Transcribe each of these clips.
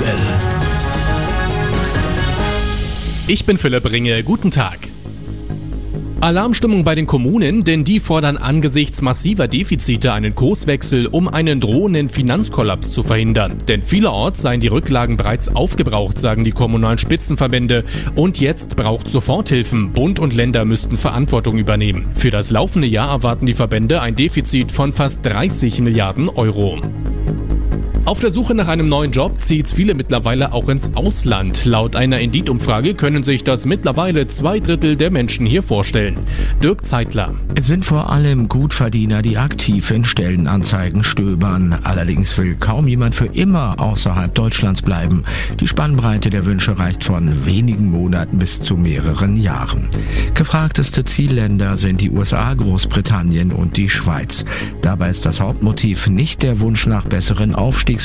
Ich bin Philipp Ringe, guten Tag. Alarmstimmung bei den Kommunen, denn die fordern angesichts massiver Defizite einen Kurswechsel, um einen drohenden Finanzkollaps zu verhindern. Denn vielerorts seien die Rücklagen bereits aufgebraucht, sagen die kommunalen Spitzenverbände. Und jetzt braucht Soforthilfen. Bund und Länder müssten Verantwortung übernehmen. Für das laufende Jahr erwarten die Verbände ein Defizit von fast 30 Milliarden Euro. Auf der Suche nach einem neuen Job zieht viele mittlerweile auch ins Ausland. Laut einer Indeed-Umfrage können sich das mittlerweile 2/3 der Menschen hier vorstellen. Dirk Zeitler. Es sind vor allem Gutverdiener, die aktiv in Stellenanzeigen stöbern. Allerdings will kaum jemand für immer außerhalb Deutschlands bleiben. Die Spannbreite der Wünsche reicht von wenigen Monaten bis zu mehreren Jahren. Gefragteste Zielländer sind die USA, Großbritannien und die Schweiz. Dabei ist das Hauptmotiv nicht der Wunsch nach besseren Aufstiegsmöglichkeiten.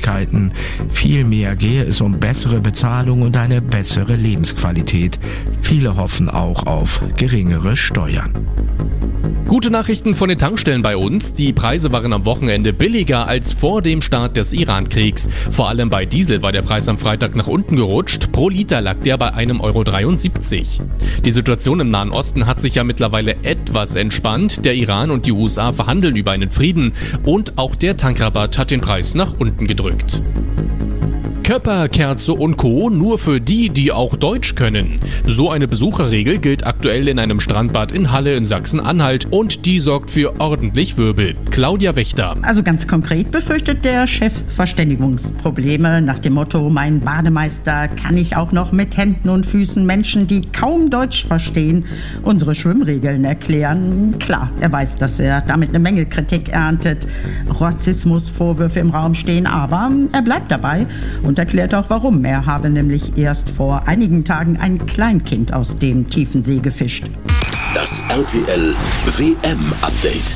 Vielmehr gehe es um bessere Bezahlung und eine bessere Lebensqualität. Viele hoffen auch auf geringere Steuern. Gute Nachrichten von den Tankstellen bei uns. Die Preise waren am Wochenende billiger als vor dem Start des Iran-Kriegs. Vor allem bei Diesel war der Preis am Freitag nach unten gerutscht. Pro Liter lag der bei 1,73 €. Die Situation im Nahen Osten hat sich ja mittlerweile etwas entspannt. Der Iran und die USA verhandeln über einen Frieden. Und auch der Tankrabatt hat den Preis nach unten gedrückt. Köpper, Kerze und Co. nur für die, die auch Deutsch können. So eine Besucherregel gilt aktuell in einem Strandbad in Halle in Sachsen-Anhalt und die sorgt für ordentlich Wirbel. Claudia Wächter. Also ganz konkret befürchtet der Chef Verständigungsprobleme nach dem Motto, mein Bademeister kann ich auch noch mit Händen und Füßen Menschen, die kaum Deutsch verstehen, unsere Schwimmregeln erklären. Klar, er weiß, dass er damit eine Menge Kritik erntet, Rassismusvorwürfe im Raum stehen, aber er bleibt dabei und erklärt auch warum. Er habe nämlich erst vor einigen Tagen ein Kleinkind aus dem tiefen See gefischt. Das RTL WM-Update.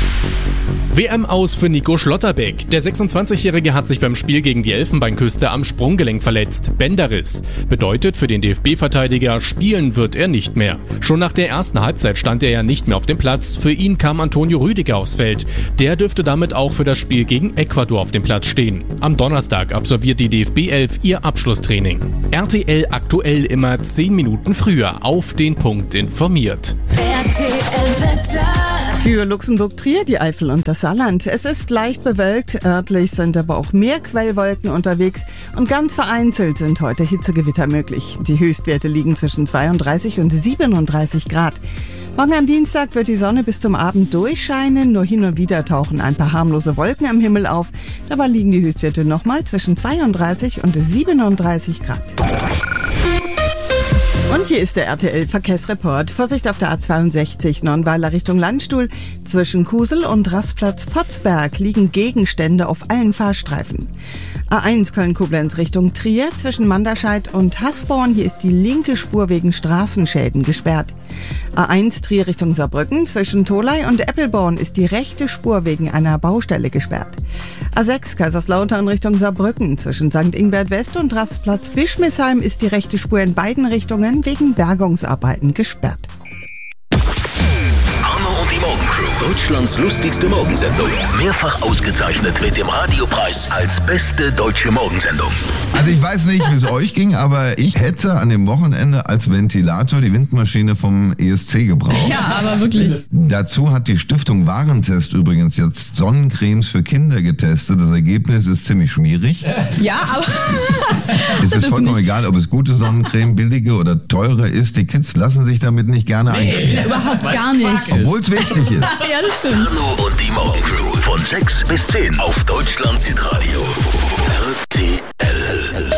WM aus für Nico Schlotterbeck. Der 26-Jährige hat sich beim Spiel gegen die Elfenbeinküste am Sprunggelenk verletzt. Bänderriss. Bedeutet für den DFB-Verteidiger, spielen wird er nicht mehr. Schon nach der ersten Halbzeit stand er ja nicht mehr auf dem Platz. Für ihn kam Antonio Rüdiger aufs Feld. Der dürfte damit auch für das Spiel gegen Ecuador auf dem Platz stehen. Am Donnerstag absolviert die DFB-Elf ihr Abschlusstraining. RTL aktuell immer 10 Minuten früher auf den Punkt informiert. RTL-Wetter. Für Luxemburg, Trier, die Eifel und das Saarland. Es ist leicht bewölkt, örtlich sind aber auch mehr Quellwolken unterwegs und ganz vereinzelt sind heute Hitzegewitter möglich. Die Höchstwerte liegen zwischen 32 und 37 Grad. Morgen am Dienstag wird die Sonne bis zum Abend durchscheinen, nur hin und wieder tauchen ein paar harmlose Wolken am Himmel auf. Dabei liegen die Höchstwerte nochmal zwischen 32 und 37 Grad. Und hier ist der RTL-Verkehrsreport. Vorsicht auf der A62 Nonnweiler Richtung Landstuhl. Zwischen Kusel und Rastplatz Potzberg liegen Gegenstände auf allen Fahrstreifen. A1 Köln-Koblenz Richtung Trier zwischen Manderscheid und Hasborn. Hier ist die linke Spur wegen Straßenschäden gesperrt. A1 Trier Richtung Saarbrücken zwischen Tholey und Eppelborn ist die rechte Spur wegen einer Baustelle gesperrt. A6 Kaiserslautern Richtung Saarbrücken zwischen St. Ingbert West und Rastplatz Wischmisheim ist die rechte Spur in beiden Richtungen wegen Bergungsarbeiten gesperrt. Die Morgencrew, Deutschlands lustigste Morgensendung. Mehrfach ausgezeichnet mit dem Radiopreis als beste deutsche Morgensendung. Also ich weiß nicht, wie es euch ging, aber ich hätte an dem Wochenende als Ventilator die Windmaschine vom ESC gebraucht. Ja, aber wirklich. Dazu hat die Stiftung Warentest übrigens jetzt Sonnencremes für Kinder getestet. Das Ergebnis ist ziemlich schmierig. Ja, aber... Es ist vollkommen egal, ob es gute Sonnencreme, billige oder teure ist. Die Kids lassen sich damit nicht gerne einschmieren. Überhaupt gar nicht. Obwohl es wichtig ist. Ja, das stimmt. Arno und die Morgencrew von 6 bis 10 auf Deutschlands Hitradio. RTL.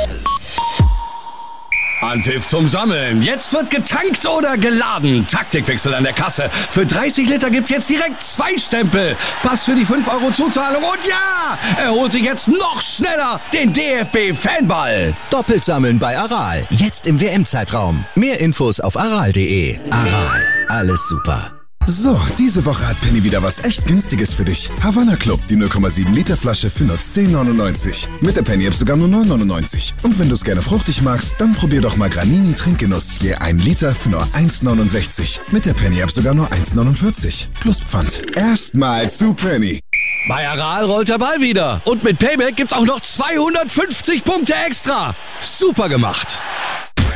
Anpfiff zum Sammeln. Jetzt wird getankt oder geladen. Taktikwechsel an der Kasse. Für 30 Liter gibt's jetzt direkt 2 Stempel. Pass für die 5 € Zuzahlung. Und ja, er holt sich jetzt noch schneller den DFB-Fanball. Doppelt sammeln bei Aral. Jetzt im WM-Zeitraum. Mehr Infos auf aral.de. Aral. Alles super. So, diese Woche hat Penny wieder was echt Günstiges für dich. Havanna Club, die 0,7 Liter Flasche für nur 10,99. Mit der Penny App sogar nur 9,99. Und wenn du es gerne fruchtig magst, dann probier doch mal Granini Trinkgenuss. Je 1 Liter für nur 1,69. Mit der Penny App sogar nur 1,49. Plus Pfand. Erstmal zu Penny. Bei Aral rollt der Ball wieder. Und mit Payback gibt's auch noch 250 Punkte extra. Super gemacht.